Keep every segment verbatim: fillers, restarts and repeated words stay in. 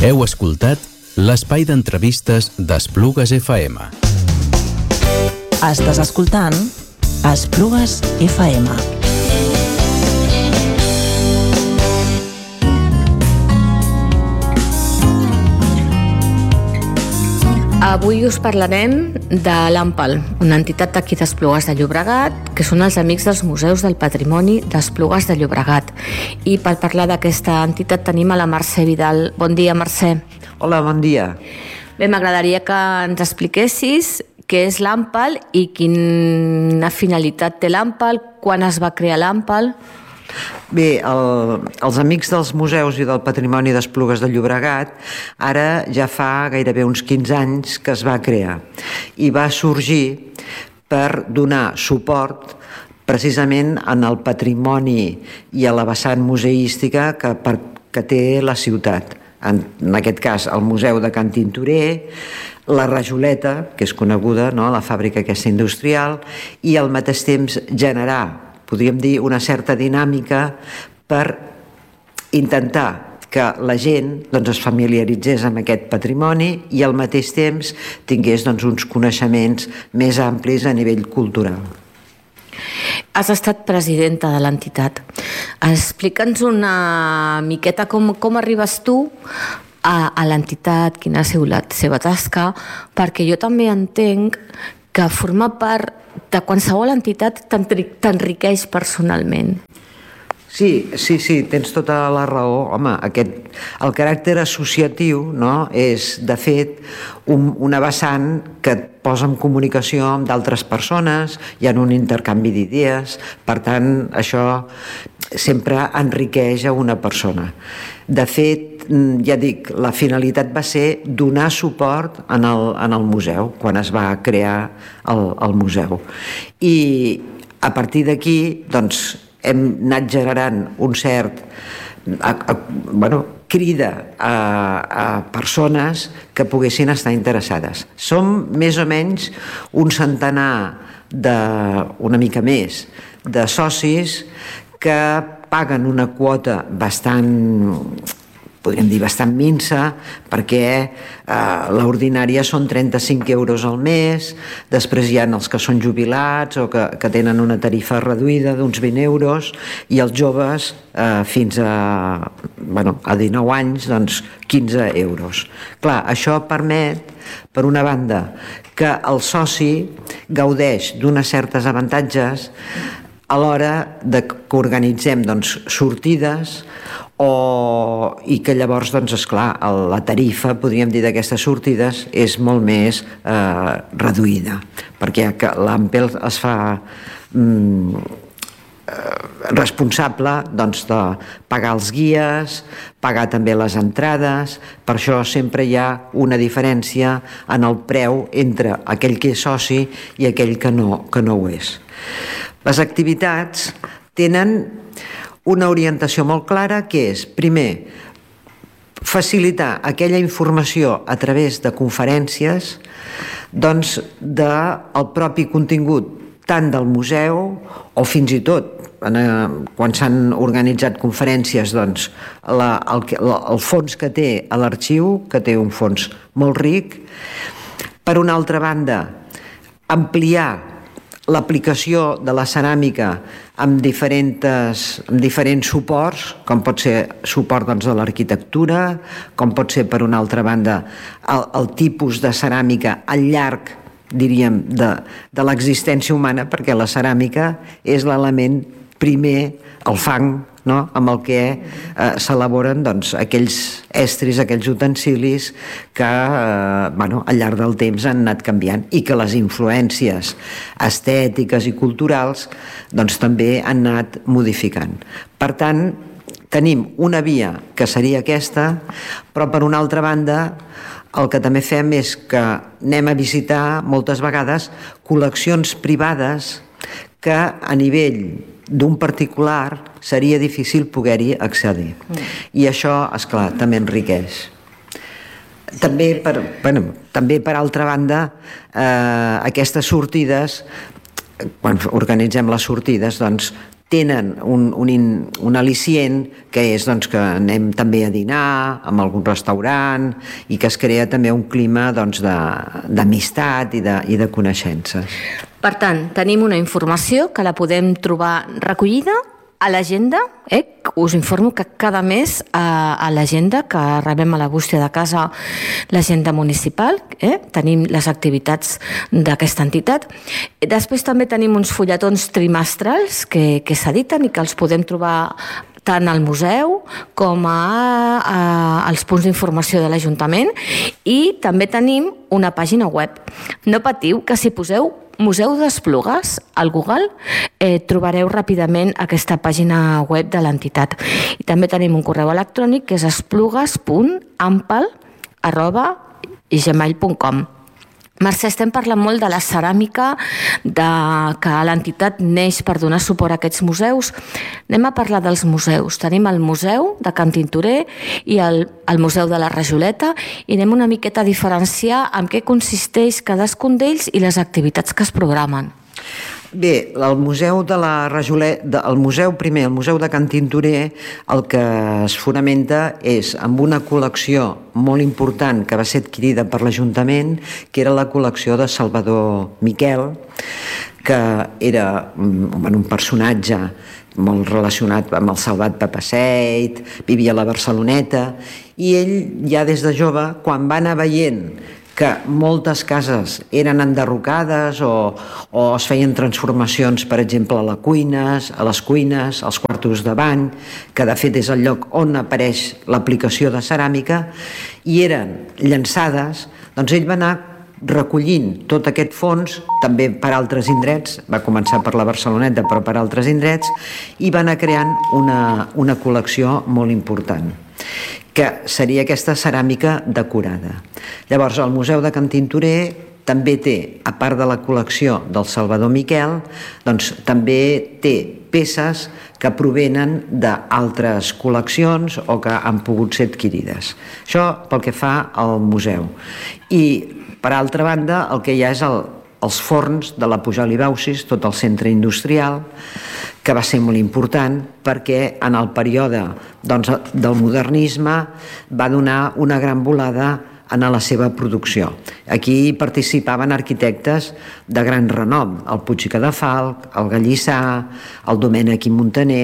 Heu escoltat l'espai d'entrevistes d'Esplugues F M. Estàs escoltant Esplugues F M. Avui us parlarem de l'AMPAL, una entitat d'aquí d'Esplugues de Llobregat, que són els Amics dels Museus del Patrimoni d'Esplugues de Llobregat. I per parlar d'aquesta entitat tenim a la Mercè Vidal. Bon dia, Mercè. Hola, bon dia. Bé, m'agradaria que ens expliquessis què és l'AMPAL i quina finalitat té l'AMPAL, quan es va crear l'AMPAL. Bé, el, els Amics dels Museus i del Patrimoni d'Esplugues de Llobregat ara ja fa gairebé uns quinze anys que es va crear i va sorgir per donar suport precisament en el patrimoni i a la vessant museística que, per, que té la ciutat. En, en aquest cas, el Museu de Can Tintorer, la Rajoleta, que és coneguda, no?, la fàbrica aquesta industrial, i al mateix temps generar, podríem dir, una certa dinàmica per intentar que la gent doncs, es familiaritzés amb aquest patrimoni i al mateix temps tingués doncs, uns coneixements més amplis a nivell cultural. Has estat presidenta de l'entitat. Explica'ns una miqueta com, com arribes tu a, a l'entitat, quina ha sigut la seva tasca, perquè jo també entenc que formar part de qualsevol entitat t'enriqueix personalment. Sí, sí, sí, tens tota la raó. Home, aquest, el caràcter associatiu, no?, és, de fet, un, una vessant que et posa en comunicació amb d'altres persones, hi ha un intercanvi d'idees, per tant, això sempre enriqueix a una persona. De fet, ja dic, la finalitat va ser donar suport en el, en el museu, quan es va crear el, el museu. I a partir d'aquí, doncs, hem anat generant un cert a, a, bueno, crida a, a persones que poguessin estar interessades. Som més o menys un centenar de, una mica més, de socis que paguen una quota bastant, podríem dir, bastant minsa, perquè eh, l'ordinària són trenta-cinc euros al mes, després hi ha els que són jubilats o que, que tenen una tarifa reduïda d'uns vint euros, i els joves eh, fins a, bueno, a dinou anys, doncs quinze euros. Clar, això permet, per una banda, que el soci gaudeix d'unes certes avantatges a l'hora de que organitzem doncs, sortides, o, i que llavors, doncs, esclar, la tarifa, podríem dir, d'aquestes sortides és molt més eh, reduïda, perquè l'AMPAL es fa mm, eh, responsable doncs, de pagar els guies, pagar també les entrades. Per això sempre hi ha una diferència en el preu entre aquell que és soci i aquell que no, que no ho és. Les activitats tenen una orientació molt clara, que és, primer, facilitar aquella informació a través de conferències, doncs del propi contingut, tant del museu o fins i tot, quan s'han organitzat conferències, doncs la, el, el fons que té a l'arxiu, que té un fons molt ric. Per una altra banda, ampliar l'aplicació de la ceràmica amb diferents, amb diferents suports, com pot ser suport doncs, de l'arquitectura, com pot ser, per una altra banda, el, el tipus de ceràmica al llarg, diríem, de, de l'existència humana, perquè la ceràmica és l'element primer, el fang, no?, amb el que eh, s'elaboren doncs, aquells estris, aquells utensilis que eh, bueno, al llarg del temps han anat canviant, i que les influències estètiques i culturals doncs, també han anat modificant. Per tant, tenim una via que seria aquesta, però per una altra banda el que també fem és que anem a visitar moltes vegades col·leccions privades que a nivell d'un particular seria difícil poder-hi accedir. Mm. I això, esclar, també enriqueix. Sí. També, per, bueno, també per altra banda, eh, aquestes sortides, quan organitzem les sortides, doncs tenen un, un, un al·licient que és doncs, que anem també a dinar en algun restaurant i que es crea també un clima doncs, d'amistat i, de, i de coneixences. Per tant, tenim una informació que la podem trobar recollida a l'agenda, eh? Us informo que cada mes a, a l'agenda que rebem a la bústia de casa, l'agenda municipal, eh? Tenim les activitats d'aquesta entitat. Després també tenim uns fulletons trimestrals que, que s'editen i que els podem trobar tant al museu com a, a, als punts d'informació de l'Ajuntament, i també tenim una pàgina web. No patiu, que si poseu Museu d'Esplugues al Google eh, trobareu ràpidament aquesta pàgina web de l'entitat. I també tenim un correu electrònic que és esplugues punt ampal arroba gmail punt com. Mercè, estem parlant molt de la ceràmica, de que l'entitat neix per donar suport a aquests museus. Anem a parlar dels museus. Tenim el Museu de Can Tintorer i el, el Museu de la Rajoleta, i anem una miqueta a diferenciar en què consisteix cadascun d'ells i les activitats que es programen. Bé, el Museu de la Rajoleta, el museu primer, el Museu de Can Tintorer, el que es fonamenta és amb una col·lecció molt important que va ser adquirida per l'Ajuntament, que era la col·lecció de Salvador Miquel, que era un personatge molt relacionat amb el Salvat Papasseit, vivia a la Barceloneta, i ell ja des de jove, quan va anar veient que moltes cases eren enderrocades o, o es feien transformacions, per exemple, a, la cuines, a les cuines, als quartos de bany, que de fet és el lloc on apareix l'aplicació de ceràmica, i eren llançades, doncs ell va anar recollint tot aquest fons, també per altres indrets, va començar per la Barceloneta, però per altres indrets, i va anar creant una, una col·lecció molt important, que seria aquesta ceràmica decorada. Llavors, el Museu de Can Tintorer també té, a part de la col·lecció del Salvador Miquel, doncs també té peces que provenen d'altres col·leccions o que han pogut ser adquirides. Això pel que fa al museu. I, per altra banda, el que hi ha és el, els forns de la Pujol i Baucis, tot el centre industrial, que va ser molt important perquè en el període doncs, del modernisme va donar una gran volada en la seva producció. Aquí participaven arquitectes de gran renom, el Puig i Cadafalch, el Gallissà, el Domènech i Muntaner,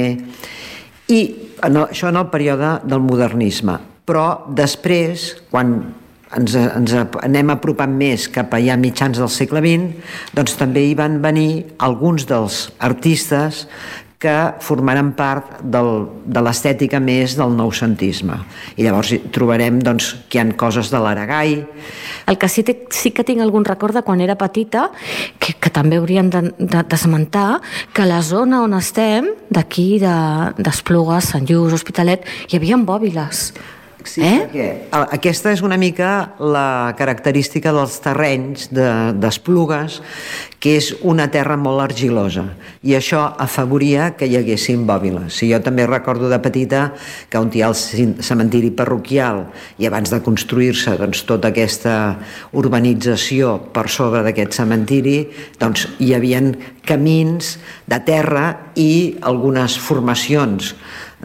i en el, això en el període del modernisme. Però després, quan ens, ens anem apropant més cap a ja mitjans del segle vint, doncs també hi van venir alguns dels artistes que formaran part del, de l'estètica més del noucentisme. I llavors trobarem doncs, que hi ha coses de l'Aragai. El que sí, te, sí que tinc algun record de quan era petita, que, que també hauríem d'esmentar, de, de que a la zona on estem, d'aquí, d'Esplugues, Sant Lluís, Hospitalet, hi havia bòbiles. Sí, eh? Perquè aquesta és una mica la característica dels terrenys d'Esplugues, que és una terra molt argilosa, i això afavoria que hi haguessin bòbiles. Si jo també recordo de petita que on hi ha el cementiri parroquial i abans de construir-se doncs, tota aquesta urbanització per sobre d'aquest cementiri, doncs hi havia camins de terra i algunes formacions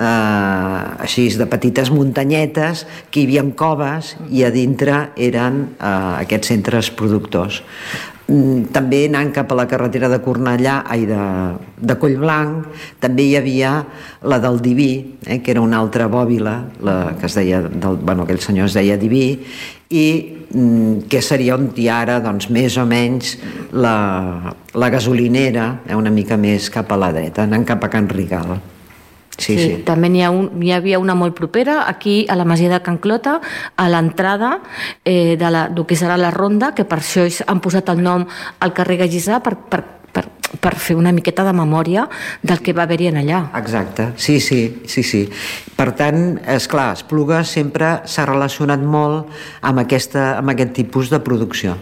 Uh, així de petites muntanyetes, que hi havia coves i a dintre eren uh, aquests centres productors. Mm, també anant cap a la carretera de Cornellà, ai, de, de Collblanc, també hi havia la del Diví, eh, que era una altra bòbila, la, que es deia, del, bueno, aquell senyor es deia Diví, i mm, que seria on hi ha ara, doncs, més o menys la, la gasolinera, eh, una mica més cap a la dreta, anant cap a Can Rigal. Sí, sí, sí. També n'hi ha un, n'hi havia una molt propera, aquí a la Masia de Can Clota, a l'entrada eh, de la, del que serà la Ronda, que per això han posat el nom al carrer Gallissà, per, per, per, per fer una miqueta de memòria del que va haver-hi allà. Exacte, sí, sí, sí, sí. Per tant, esclar, Esplugues sempre s'ha relacionat molt amb, aquesta, amb aquest tipus de producció.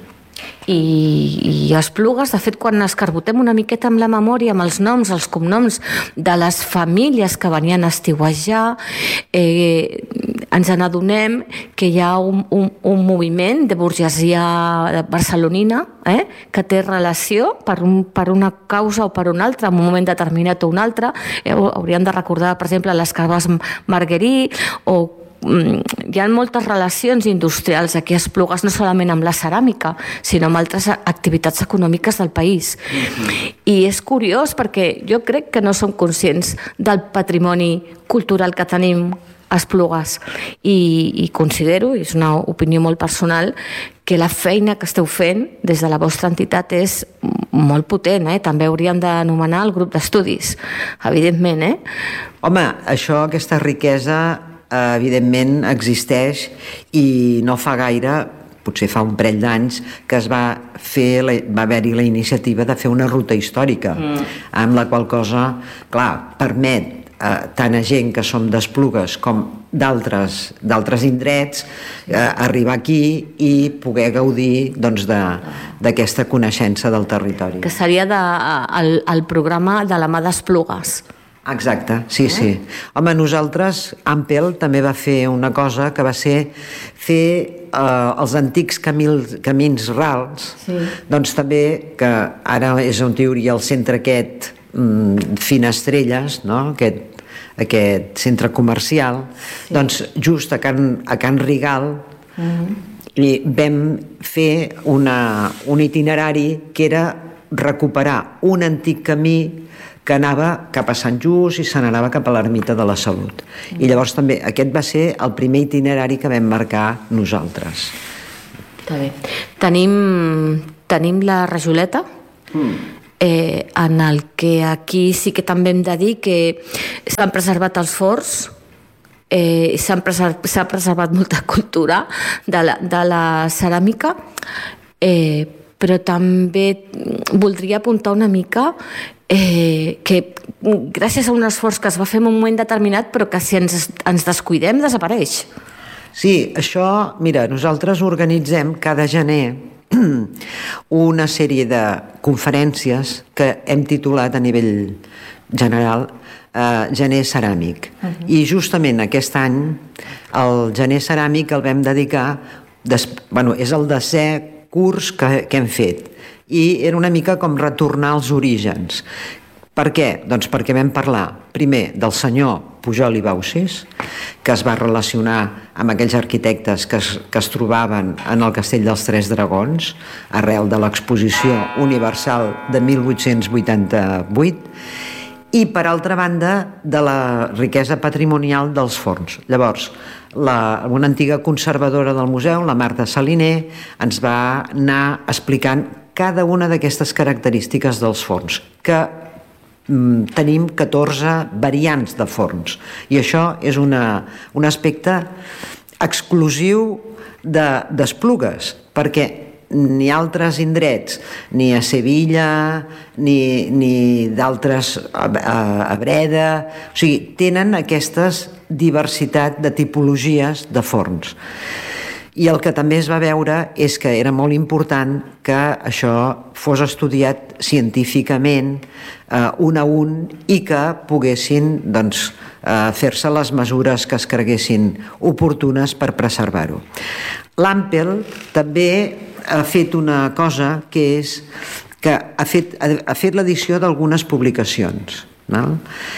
I, i Esplugues, de fet, quan escarbotem una miqueta amb la memòria, amb els noms, els cognoms de les famílies que venien a estiuejar, eh, ens n'adonem que hi ha un, un, un moviment de burgesia barcelonina eh, que té relació per, un, per una causa o per una altra, en un moment determinat o un altre. Eh, hauríem de recordar, per exemple, les caves Marguerí o hi ha moltes relacions industrials aquí a Esplugues, no solament amb la ceràmica, sinó amb altres activitats econòmiques del país. Mm-hmm. I és curiós perquè jo crec que no som conscients del patrimoni cultural que tenim a Esplugues i, i considero, i és una opinió molt personal, que la feina que esteu fent des de la vostra entitat és molt potent. Eh? També hauríem d'anomenar el grup d'estudis, evidentment. Eh? Home, això, aquesta riquesa evidentment existeix i no fa gaire, potser fa un parell d'anys, que es va fer, va haver-hi la iniciativa de fer una ruta històrica, mm. amb la qual cosa, clar, permet eh, tant a gent que som d'Esplugues com d'altres d'altres indrets eh, arribar aquí i poder gaudir doncs, d'aquesta coneixença del territori. Que seria de, el, el programa de la mà d'Esplugues. Exacte, sí, sí. Home, nosaltres, Ampel també va fer una cosa que va ser fer eh, els antics camins, camins rals, sí. Doncs també, que ara és on hi hauria el centre aquest mm, Finestrelles, no? aquest, aquest centre comercial, sí. Doncs just a Can, a Can Rigal, uh-huh. I vam fer una, un itinerari que era recuperar un antic camí que anava cap a Sant Just i se n'anava cap a l'Ermita de la Salut. I llavors també aquest va ser el primer itinerari que vam marcar nosaltres. Està bé. Tenim, tenim la rajoleta, mm. eh, en el que aquí sí que també hem de dir que s'han preservat els forns, eh, s'ha preservat, preservat molta cultura de la, de la ceràmica, eh, però també voldria apuntar una mica Eh, que gràcies a un esforç que es va fer en un moment determinat però que si ens, ens descuidem desapareix. Sí, això, mira, nosaltres organitzem cada gener una sèrie de conferències que hem titulat a nivell general eh, Gener Ceràmic. Uh-huh. I justament aquest any el Gener Ceràmic el vam dedicar, des, bueno, és el desè curs que, que hem fet. I era una mica com retornar als orígens. Per què? Doncs perquè vam parlar primer del senyor Pujol i Baucis, que es va relacionar amb aquells arquitectes que es, que es trobaven en el Castell dels Tres Dragons arrel de l'exposició universal de mil vuit-cents vuitanta-vuit, i per altra banda de la riquesa patrimonial dels forns. Llavors, la, una antiga conservadora del museu, la Marta Saliner, ens va anar explicant cada una d'aquestes característiques dels forns, que mm, tenim catorze variants de forns, i això és una, un aspecte exclusiu d'Esplugues, de, perquè ni altres indrets, ni a Sevilla, ni, ni d'altres a, a, a Breda, o sigui, tenen aquestes diversitat de tipologies de forns. I el que també es va veure és que era molt important que això fos estudiat científicament eh, un a un i que poguessin doncs, eh, fer-se les mesures que es creguessin oportunes per preservar-ho. L'Ampel també ha fet una cosa que és que ha fet, ha fet l'edició d'algunes publicacions, val?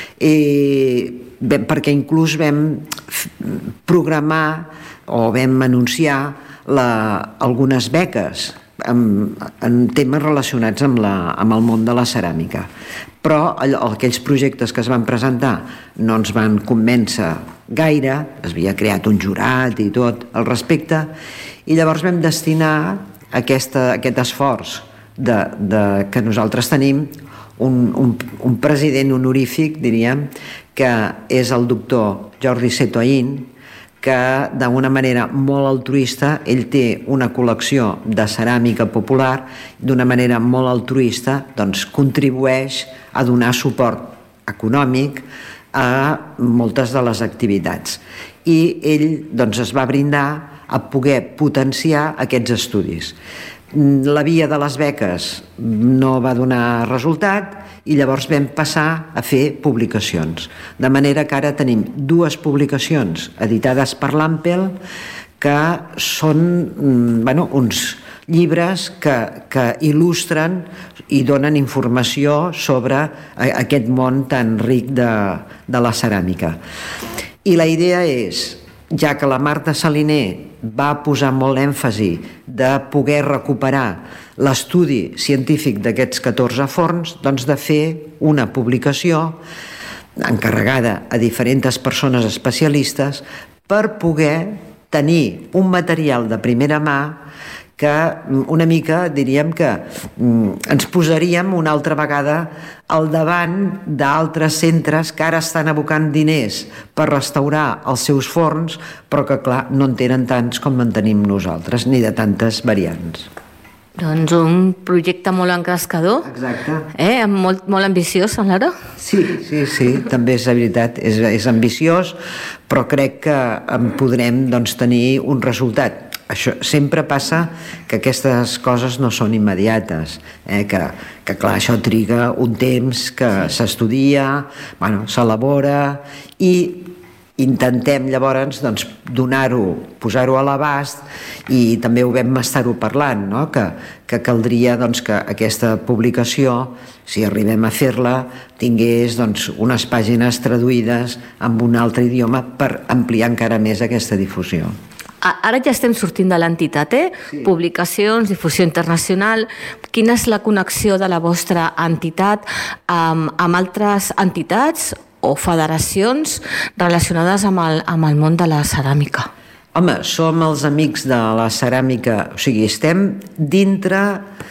I, perquè inclús vam programar o vam anunciar la, algunes beques en, en temes relacionats amb, la, amb el món de la ceràmica. Però all, aquells projectes que es van presentar no ens van convèncer gaire, es havia creat un jurat i tot al respecte, i llavors vam destinar aquesta, aquest esforç de, de, que nosaltres tenim un, un, un president honorífic, diríem, que és el doctor Jordi Setoín, que d'una manera molt altruista, ell té una col·lecció de ceràmica popular, d'una manera molt altruista doncs, contribueix a donar suport econòmic a moltes de les activitats. I ell doncs, es va brindar a poder potenciar aquests estudis. La via de les beques no va donar resultat i llavors vam passar a fer publicacions. De manera que ara tenim dues publicacions editades per l'Ampel que són bueno, uns llibres que, que il·lustren i donen informació sobre aquest món tan ric de, de la ceràmica. I la idea és, ja que la Marta Saliner va posar molt èmfasi de poder recuperar l'estudi científic d'aquests catorze forns, doncs de fer una publicació encarregada a diferents persones especialistes per poder tenir un material de primera mà que una mica diríem que ens posaríem una altra vegada al davant d'altres centres que ara estan abocant diners per restaurar els seus forns, però que clar, no en tenen tants com en tenim nosaltres, ni de tantes variants. Doncs un projecte molt engrescador. Exacte. Eh? Molt, molt ambiciós, Lara? Sí, sí, sí, també és veritat, és, és ambiciós, però crec que en podrem doncs, tenir un resultat. Això sempre passa que aquestes coses no són immediates, eh? que, que clar, això triga un temps que s'estudia, bueno, s'elabora i intentem llavors doncs, donar-ho, posar-ho a l'abast i també ho vam estar-ho parlant, no? que, que caldria doncs, que aquesta publicació, si arribem a fer-la, tingués doncs, unes pàgines traduïdes en un altre idioma per ampliar encara més aquesta difusió. Ara ja estem sortint de l'entitat, eh? Sí. Publicacions, difusió internacional. Quina és la connexió de la vostra entitat amb, amb altres entitats o federacions relacionades amb el, amb el món de la ceràmica? Home, som els amics de la ceràmica, o sigui, estem dintre,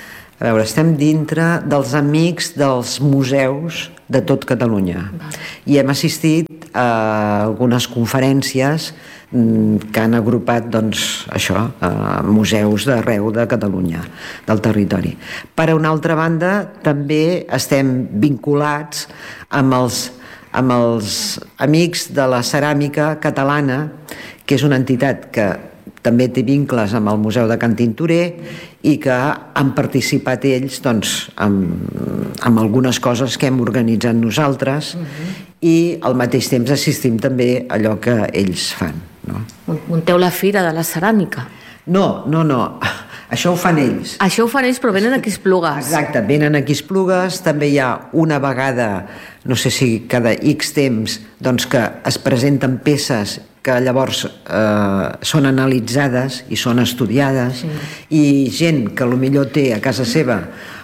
a veure, estem dintre dels amics dels museus de tot Catalunya. Vale. I hem assistit a algunes conferències que han agrupat doncs, això, a museus d'arreu de Catalunya, del territori. Per una altra banda, també estem vinculats amb els, amb els amics de la ceràmica catalana, que és una entitat que també té vincles amb el Museu de Can Tintorer i que han participat ells doncs, amb, amb algunes coses que hem organitzat nosaltres uh-huh. i al mateix temps assistim també a allò que ells fan. No? Munteu la fira de la ceràmica? No, no, no. Això ho fan ells. Això ho fan ells, però venen aquí a Esplugues. Exacte, venen aquí a Esplugues. També hi ha una vegada, no sé si cada X temps, doncs que es presenten peces que llavors eh, són analitzades i són estudiades sí. i gent que potser té a casa seva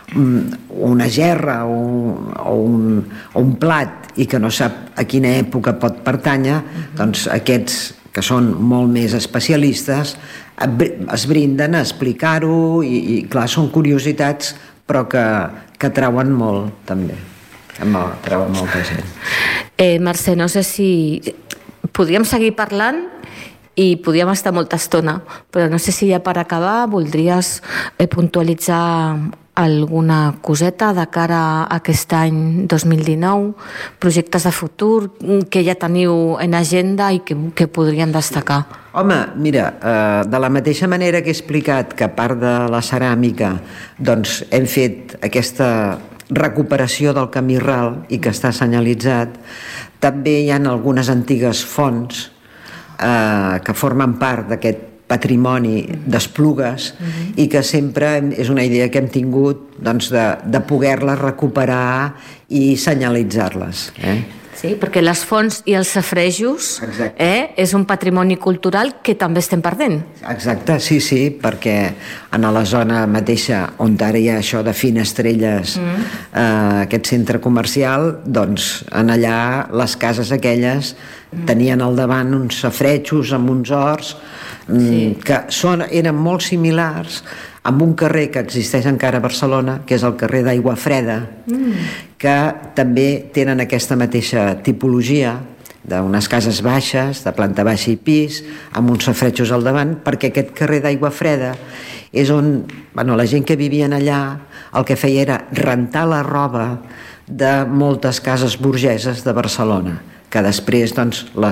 una gerra o un, o un plat i que no sap a quina època pot pertànyer, uh-huh. doncs aquests que són molt més especialistes es brinden a explicar-ho i, i clar, són curiositats però que, que trauen molt també, trauen molta gent. Eh, Mercè, no sé si podríem seguir parlant i podríem estar molta estona, però no sé si ja per acabar voldries eh, puntualitzar alguna coseta de cara a aquest any dos mil dinou, projectes de futur que ja teniu en agenda i que, que podrien destacar. Home, mira, eh, de la mateixa manera que he explicat que a part de la ceràmica doncs hem fet aquesta recuperació del camí ral i que està senyalitzat, també hi ha algunes antigues fonts eh, que formen part d'aquest patrimoni d'Esplugues uh-huh. i que sempre és una idea que hem tingut doncs, de, de poder-les recuperar i senyalitzar-les. Eh? Sí, perquè les fonts i els safaretjos eh, és un patrimoni cultural que també estem perdent. Exacte, sí, sí, perquè en la zona mateixa on ara hi ha això de Finestrelles, mm. eh, aquest centre comercial, doncs en allà les cases aquelles mm. tenien al davant uns safaretjos amb uns horts sí. que són, eren molt similars amb un carrer que existeix encara a Barcelona, que és el carrer d'Aigua Freda, mm. que també tenen aquesta mateixa tipologia d'unes cases baixes, de planta baixa i pis, amb uns safaretjos al davant, perquè aquest carrer d'Aigua Freda és on bueno, la gent que vivien allà el que feia era rentar la roba de moltes cases burgeses de Barcelona, que després doncs, les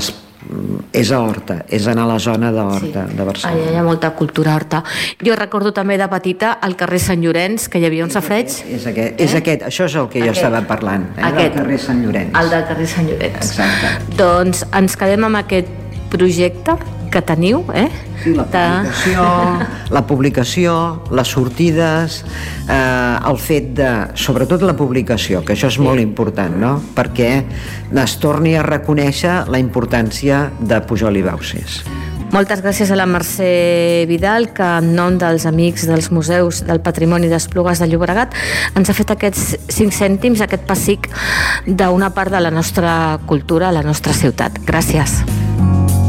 és a Horta, és anar a la zona d'Horta, Sí. de Barcelona. Allà hi ha molta cultura horta. Jo recordo també de petita al carrer Sant Llorenç, que hi havia un safreig. És aquest, és aquest, això és el que jo Aquest. estava parlant, eh, del carrer Sant Llorenç. El del carrer Sant Llorenç. Exacte. Doncs ens quedem amb aquest projecte que teniu, eh? Sí, la publicació, la publicació, les sortides, eh, el fet de, sobretot la publicació, que això és molt important, no? Perquè es torni a reconèixer la importància de Pujol i Baucis. Moltes gràcies a la Mercè Vidal, que en nom dels amics dels museus del patrimoni d'Esplugues de Llobregat ens ha fet aquests cinc cèntims, aquest pessic d'una part de la nostra cultura, la nostra ciutat. Gràcies.